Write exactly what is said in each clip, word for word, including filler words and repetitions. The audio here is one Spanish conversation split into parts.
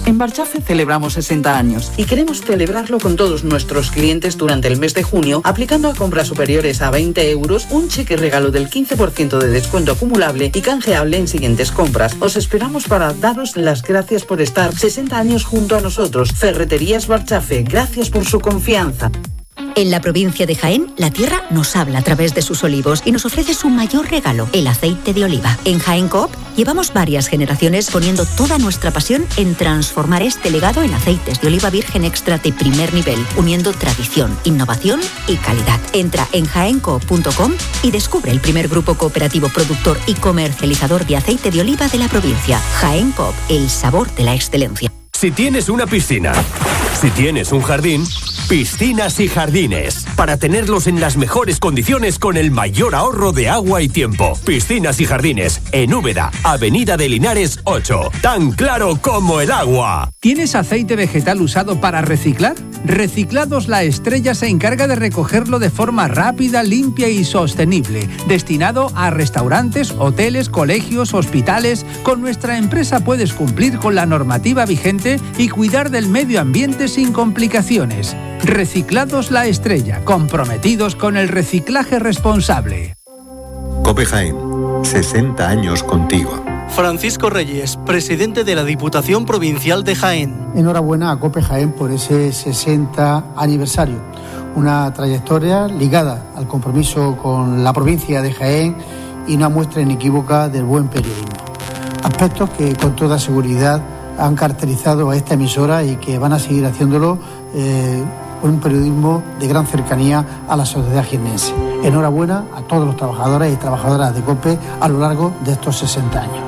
En Barchafe celebramos sesenta años y queremos celebrarlo con todos nuestros clientes durante el mes de junio, aplicando a compras superiores a veinte euros un cheque regalo del quince por ciento de descuento acumulable y canjeable en siguientes compras. Os esperamos para daros las gracias por estar sesenta años junto a nosotros. Ferreterías Barchafe, gracias por su confianza. En la provincia de Jaén, la tierra nos habla a través de sus olivos y nos ofrece su mayor regalo, el aceite de oliva. En Jaén Coop llevamos varias generaciones poniendo toda nuestra pasión en transformar este legado en aceites de oliva virgen extra de primer nivel, uniendo tradición, innovación y calidad. Entra en jaén coop punto com y descubre el primer grupo cooperativo productor y comercializador de aceite de oliva de la provincia. Jaén Coop, el sabor de la excelencia. Si tienes una piscina, si tienes un jardín, Piscinas y Jardines, para tenerlos en las mejores condiciones con el mayor ahorro de agua y tiempo. Piscinas y Jardines, en Úbeda, Avenida de Linares ocho, tan claro como el agua. ¿Tienes aceite vegetal usado para reciclar? Reciclados La Estrella se encarga de recogerlo de forma rápida, limpia y sostenible, destinado a restaurantes, hoteles, colegios, hospitales. Con nuestra empresa puedes cumplir con la normativa vigente y cuidar del medio ambiente sin complicaciones. Reciclados La Estrella, comprometidos con el reciclaje responsable. COPE Jaén, sesenta años contigo. Francisco Reyes, presidente de la Diputación Provincial de Jaén. Enhorabuena a COPE Jaén por ese sesenta aniversario. Una trayectoria ligada al compromiso con la provincia de Jaén y una muestra inequívoca del buen periodismo. Aspectos que con toda seguridad han caracterizado a esta emisora y que van a seguir haciéndolo eh, con un periodismo de gran cercanía a la sociedad jiennense. Enhorabuena a todos los trabajadores y trabajadoras de COPE a lo largo de estos sesenta años.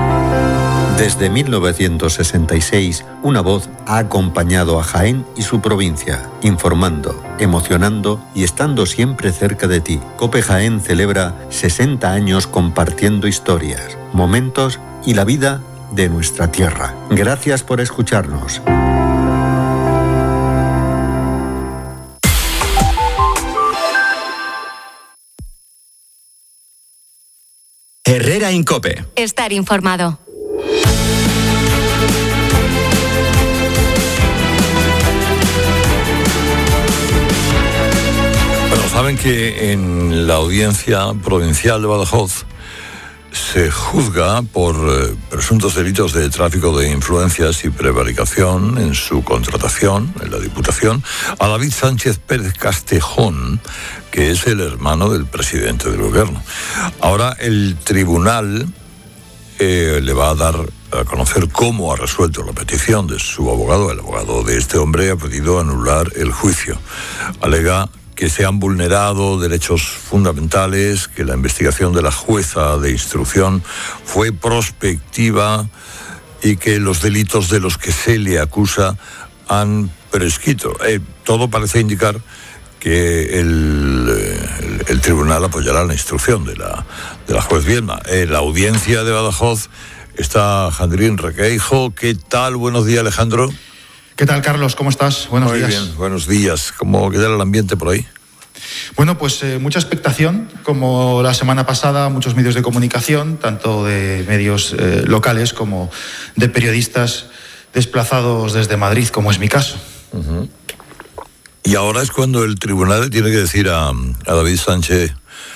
Desde mil novecientos sesenta y seis, una voz ha acompañado a Jaén y su provincia, informando, emocionando y estando siempre cerca de ti. COPE Jaén celebra sesenta años compartiendo historias, momentos y la vida de nuestra tierra. Gracias por escucharnos. Herrera en COPE. Estar informado. Bueno, saben que en la Audiencia Provincial de Badajoz se juzga por eh, presuntos delitos de tráfico de influencias y prevaricación en su contratación, en la Diputación, a David Sánchez Pérez Castejón, que es el hermano del presidente del gobierno. Ahora el tribunal eh, le va a dar a conocer cómo ha resuelto la petición de su abogado. El abogado de este hombre ha pedido anular el juicio. Alega que se han vulnerado derechos fundamentales, que la investigación de la jueza de instrucción fue prospectiva y que los delitos de los que se le acusa han prescrito. Eh, todo parece indicar que el, el, el tribunal apoyará la instrucción de la, de la juez Viedma. En la Audiencia de Badajoz está Jandrín Requeijo. ¿Qué tal? Buenos días, Alejandro. ¿Qué tal, Carlos? ¿Cómo estás? Buenos Muy días. Muy bien, buenos días. ¿Cómo queda el ambiente por ahí? Bueno, pues eh, mucha expectación, como la semana pasada, muchos medios de comunicación, tanto de medios eh, locales como de periodistas desplazados desde Madrid, como es mi caso. Uh-huh. Y ahora es cuando el tribunal tiene que decir a, a David Sánchez,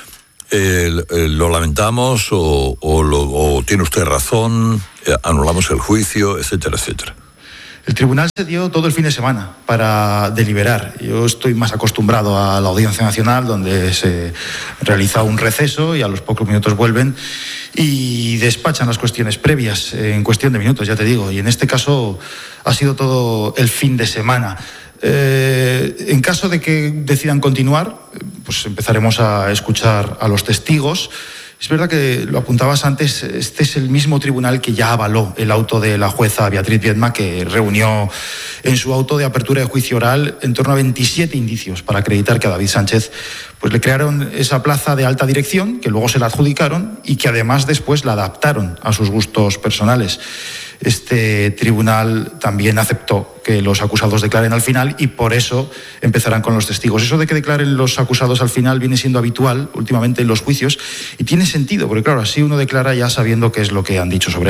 eh, eh, ¿lo lamentamos o, o, lo, o tiene usted razón, eh, anulamos el juicio, etcétera, etcétera? El tribunal se dio todo el fin de semana para deliberar. Yo estoy más acostumbrado a la Audiencia Nacional, donde se realiza un receso y a los pocos minutos vuelven y despachan las cuestiones previas en cuestión de minutos, ya te digo. Y en este caso ha sido todo el fin de semana. Eh, en caso de que decidan continuar, pues empezaremos a escuchar a los testigos. Es verdad que lo apuntabas antes, este es el mismo tribunal que ya avaló el auto de la jueza Beatriz Viedma, que reunió en su auto de apertura de juicio oral en torno a veintisiete indicios para acreditar que a David Sánchez pues le crearon esa plaza de alta dirección, que luego se la adjudicaron y que además después la adaptaron a sus gustos personales. Este tribunal también aceptó que los acusados declaren al final y por eso empezarán con los testigos. Eso de que declaren los acusados al final viene siendo habitual últimamente en los juicios y tiene sentido, porque claro, así uno declara ya sabiendo qué es lo que han dicho sobre él.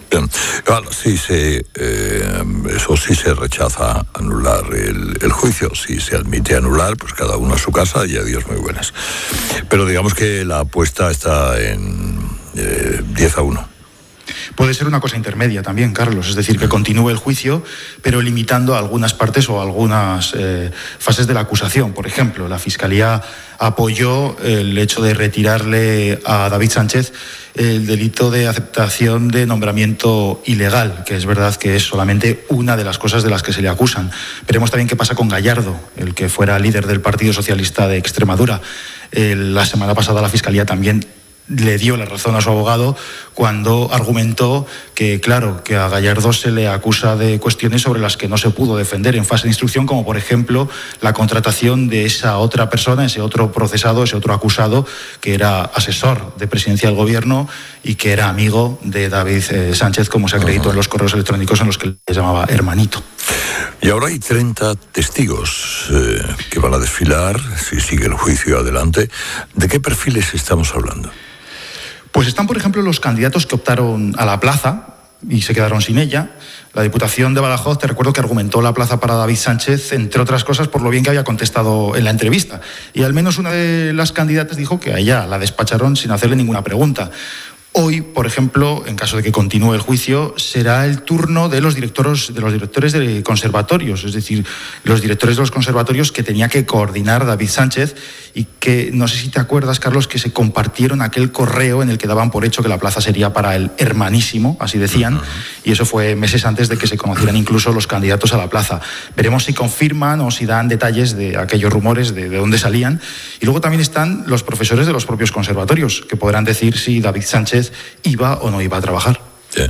Bien. Bueno, sí se, eh, eso sí se rechaza anular el, el juicio. Si se admite anular, pues cada uno a su casa y adiós muy buenas. Pero digamos que la apuesta está en eh, diez a uno. Puede ser una cosa intermedia también, Carlos, es decir, que continúe el juicio, pero limitando algunas partes o algunas eh, fases de la acusación. Por ejemplo, la Fiscalía apoyó el hecho de retirarle a David Sánchez el delito de aceptación de nombramiento ilegal, que es verdad que es solamente una de las cosas de las que se le acusan. Veremos también qué pasa con Gallardo, el que fuera líder del Partido Socialista de Extremadura. Eh, la semana pasada la Fiscalía también le dio la razón a su abogado cuando argumentó que, claro, que a Gallardo se le acusa de cuestiones sobre las que no se pudo defender en fase de instrucción, como por ejemplo la contratación de esa otra persona, ese otro procesado, ese otro acusado, que era asesor de presidencia del gobierno y que era amigo de David eh, Sánchez, como se acreditó uh-huh. en los correos electrónicos en los que le llamaba hermanito. Y ahora hay treinta testigos eh, que van a desfilar, si sigue el juicio adelante. ¿De qué perfiles estamos hablando? Pues están, por ejemplo, los candidatos que optaron a la plaza y se quedaron sin ella. La Diputación de Badajoz, te recuerdo que argumentó la plaza para David Sánchez, entre otras cosas, por lo bien que había contestado en la entrevista. Y al menos una de las candidatas dijo que a ella la despacharon sin hacerle ninguna pregunta. Hoy, por ejemplo, en caso de que continúe el juicio, será el turno de los directores de los directores de conservatorios, es decir, los directores de los conservatorios que tenía que coordinar David Sánchez y que, no sé si te acuerdas, Carlos, que se compartieron aquel correo en el que daban por hecho que la plaza sería para el hermanísimo, así decían, uh-huh. y eso fue meses antes de que se conocieran incluso los candidatos a la plaza. Veremos si confirman o si dan detalles de aquellos rumores, de, de dónde salían. Y luego también están los profesores de los propios conservatorios, que podrán decir si David Sánchez iba o no iba a trabajar.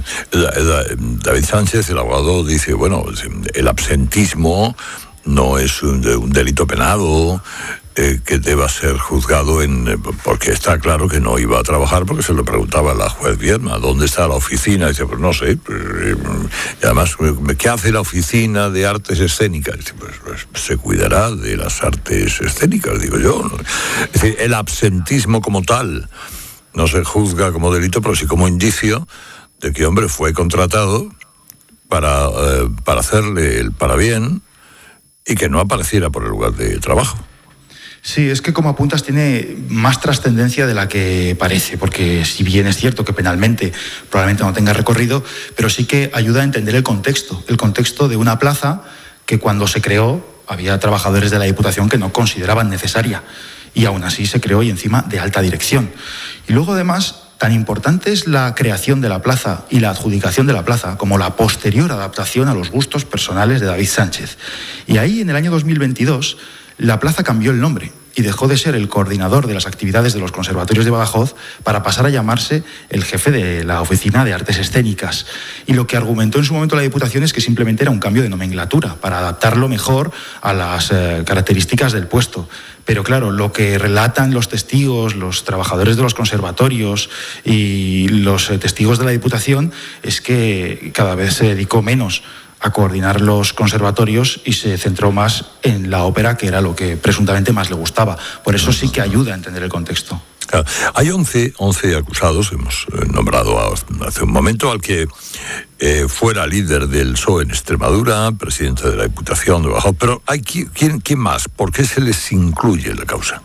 David Sánchez, el abogado, dice, bueno, el absentismo no es un, un delito penado eh, que deba ser juzgado en porque está claro que no iba a trabajar, porque se lo preguntaba a la juez Viedma, ¿dónde está la oficina? Y dice, pues no sé. Y además, ¿qué hace la oficina de artes escénicas? Dice, pues, pues se cuidará de las artes escénicas, digo yo. Es decir, el absentismo como tal no se juzga como delito, pero sí como indicio de que, hombre, fue contratado para, eh, para hacerle el parabién y que no apareciera por el lugar de trabajo. Sí, es que, como apuntas, tiene más trascendencia de la que parece, porque si bien es cierto que penalmente probablemente no tenga recorrido, pero sí que ayuda a entender el contexto, el contexto de una plaza que cuando se creó había trabajadores de la Diputación que no consideraban necesaria. Y aún así se creó, y encima de alta dirección. Y luego, además, tan importante es la creación de la plaza y la adjudicación de la plaza como la posterior adaptación a los gustos personales de David Sánchez. Y ahí, en el año dos mil veintidós, la plaza cambió el nombre y dejó de ser el coordinador de las actividades de los conservatorios de Badajoz para pasar a llamarse el jefe de la Oficina de Artes Escénicas. Y lo que argumentó en su momento la Diputación es que simplemente era un cambio de nomenclatura para adaptarlo mejor a las eh, características del puesto. Pero claro, lo que relatan los testigos, los trabajadores de los conservatorios y los eh, testigos de la Diputación es que cada vez se dedicó menos a coordinar los conservatorios y se centró más en la ópera, que era lo que presuntamente más le gustaba. Por eso sí que ayuda a entender el contexto. Claro. Hay once, once acusados, hemos nombrado hace un momento al que eh, fuera líder del P S O E en Extremadura, presidente de la Diputación de Badajoz, pero hay ¿quién, quién más? ¿Por qué se les incluye en la causa?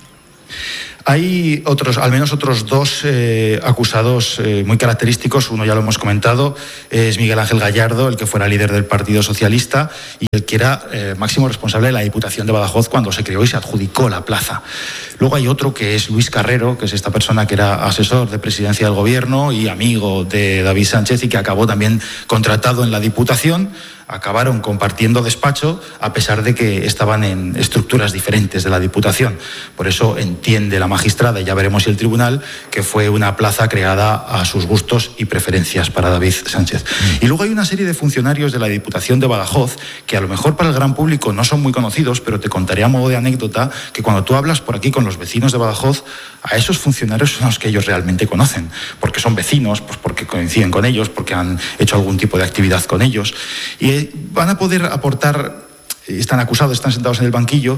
Hay otros, al menos otros dos eh, acusados eh, muy característicos. Uno ya lo hemos comentado, es Miguel Ángel Gallardo, el que fuera líder del Partido Socialista y el que era eh, máximo responsable de la Diputación de Badajoz cuando se creó y se adjudicó la plaza. Luego hay otro que es Luis Carrero, que es esta persona que era asesor de presidencia del gobierno y amigo de David Sánchez y que acabó también contratado en la Diputación. Acabaron compartiendo despacho a pesar de que estaban en estructuras diferentes de la Diputación. Por eso entiende la magistrada, y ya veremos si el tribunal, que fue una plaza creada a sus gustos y preferencias para David Sánchez. Y luego hay una serie de funcionarios de la Diputación de Badajoz que a lo mejor para el gran público no son muy conocidos, pero te contaré a modo de anécdota que cuando tú hablas por aquí con los vecinos de Badajoz, a esos funcionarios son los que ellos realmente conocen, porque son vecinos, pues porque coinciden con ellos, porque han hecho algún tipo de actividad con ellos. Y van a poder aportar, están acusados, están sentados en el banquillo,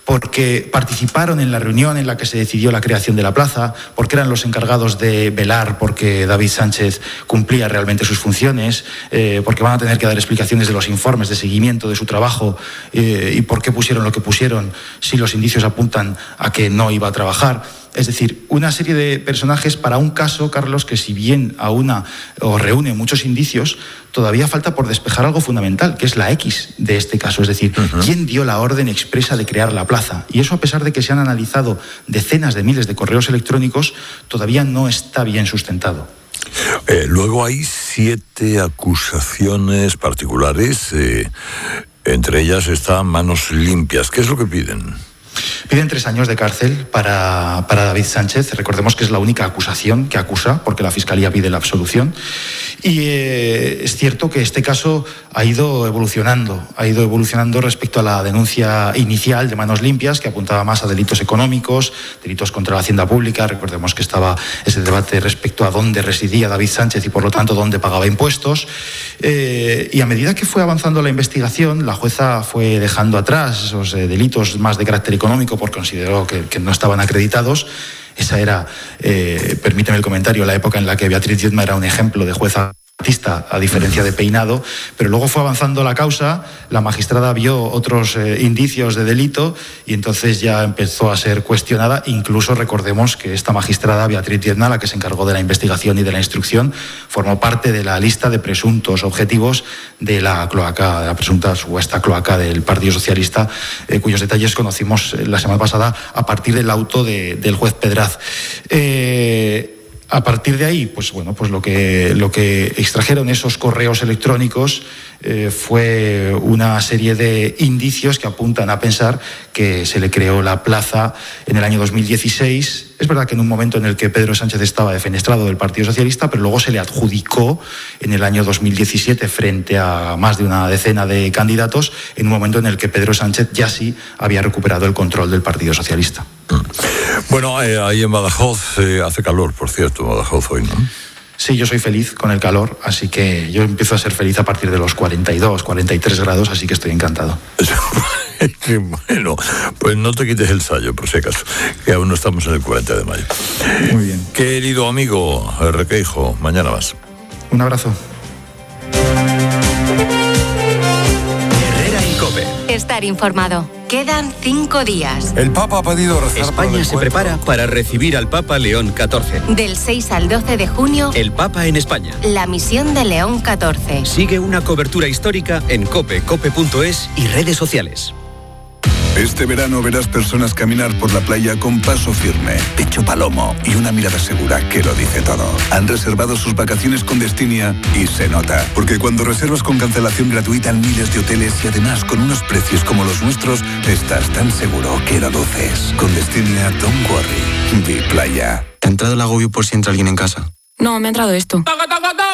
porque participaron en la reunión en la que se decidió la creación de la plaza, porque eran los encargados de velar porque David Sánchez cumplía realmente sus funciones, eh, porque van a tener que dar explicaciones de los informes de seguimiento de su trabajo eh, y por qué pusieron lo que pusieron si los indicios apuntan a que no iba a trabajar. Es decir, una serie de personajes para un caso, Carlos, que si bien aúna o reúne muchos indicios, todavía falta por despejar algo fundamental, que es la X de este caso. Es decir, uh-huh. ¿quién dio la orden expresa de crear la plaza? Y eso, a pesar de que se han analizado decenas de miles de correos electrónicos, todavía no está bien sustentado. Eh, luego hay siete acusaciones particulares, eh, entre ellas está Manos Limpias. ¿Qué es lo que piden? Piden tres años de cárcel para, para David Sánchez. Recordemos que es la única acusación que acusa, porque la Fiscalía pide la absolución. Y eh, es cierto que este caso ha ido evolucionando, ha ido evolucionando respecto a la denuncia inicial de Manos Limpias, que apuntaba más a delitos económicos, delitos contra la hacienda pública. Recordemos que estaba ese debate respecto a dónde residía David Sánchez y, por lo tanto, dónde pagaba impuestos. Eh, y a medida que fue avanzando la investigación, la jueza fue dejando atrás esos eh, delitos más de carácter económico, porque consideró que, que no estaban acreditados. Esa era, eh, permíteme el comentario, la época en la que Beatriz Diezma era un ejemplo de jueza artista, a diferencia de Peinado, pero luego fue avanzando la causa, la magistrada vio otros eh, indicios de delito y entonces ya empezó a ser cuestionada. Incluso recordemos que esta magistrada, Beatriz Diezma, la que se encargó de la investigación y de la instrucción, formó parte de la lista de presuntos objetivos de la cloaca, de la presunta supuesta cloaca del Partido Socialista, eh, cuyos detalles conocimos la semana pasada a partir del auto de, del juez Pedraz. Eh, A partir de ahí, pues bueno, pues lo que, lo que extrajeron esos correos electrónicos eh, fue una serie de indicios que apuntan a pensar que se le creó la plaza en el año dos mil dieciséis. Es verdad que en un momento en el que Pedro Sánchez estaba defenestrado del Partido Socialista, pero luego se le adjudicó en el año dos mil diecisiete frente a más de una decena de candidatos, en un momento en el que Pedro Sánchez ya sí había recuperado el control del Partido Socialista. Bueno, eh, ahí en Badajoz eh, hace calor, por cierto, Badajoz hoy, ¿no? Sí, yo soy feliz con el calor, así que yo empiezo a ser feliz a partir de los cuarenta y dos, cuarenta y tres grados, así que estoy encantado. Bueno, pues no te quites el sayo, por si acaso, que aún no estamos en el cuarenta de mayo. Muy bien. Querido amigo Requeijo, mañana más. Un abrazo. Herrera Incope. Estar informado. Quedan cinco días. El Papa ha pedido rezar. España se prepara para recibir al Papa León catorce. Del seis al doce de junio, El Papa en España. la misión de León catorce. Sigue una cobertura histórica en cope, cope punto es y redes sociales. Este verano verás personas caminar por la playa con paso firme, pecho palomo y una mirada segura que lo dice todo. Han reservado sus vacaciones con Destinia y se nota. Porque cuando reservas con cancelación gratuita en miles de hoteles y además con unos precios como los nuestros, estás tan seguro que lo luces. Con Destinia, don't worry. Di playa. ¿Te ha entrado el agobio por si entra alguien en casa? No, me ha entrado esto.